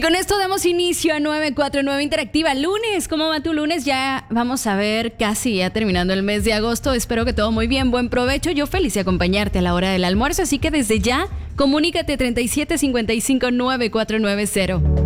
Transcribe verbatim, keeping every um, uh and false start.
Y con esto damos inicio a nueve cuatro nueve Interactiva. Lunes, ¿cómo va tu lunes? Ya vamos a ver, casi ya terminando el mes de agosto. Espero que todo muy bien, buen provecho. Yo feliz de acompañarte a la hora del almuerzo, así que desde ya, comunícate treinta y siete cincuenta y cinco nueve cuatro nueve cero.